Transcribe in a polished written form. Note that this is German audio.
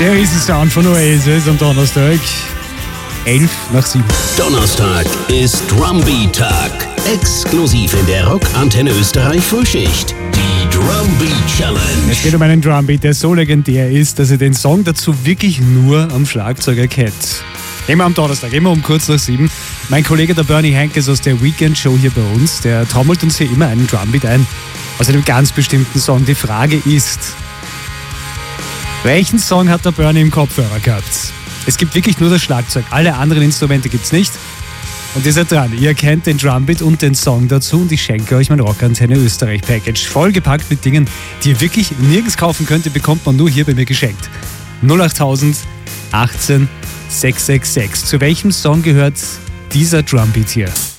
Der ist der Sound von Oasis am Donnerstag. 11:07. Donnerstag ist Drumbeat-Tag. Exklusiv in der Rockantenne Österreich Frühschicht. Die Drumbeat Challenge. Es geht um einen Drumbeat, der so legendär ist, dass ihr den Song dazu wirklich nur am Schlagzeug erkennt. Immer am Donnerstag, immer um kurz nach 7. Mein Kollege der Bernie Henkes aus der Weekend Show hier bei uns, der trommelt uns hier immer einen Drumbeat ein aus einem ganz bestimmten Song. Die Frage ist, welchen Song hat der Bernie im Kopfhörer gehabt? Es gibt wirklich nur das Schlagzeug, alle anderen Instrumente gibt's nicht. Und ihr seid dran, ihr kennt den Drumbeat und den Song dazu und ich schenke euch mein Rockantenne Österreich Package. Vollgepackt mit Dingen, die ihr wirklich nirgends kaufen könnt, die bekommt man nur hier bei mir geschenkt. 08000 18 666. Zu welchem Song gehört dieser Drumbeat hier?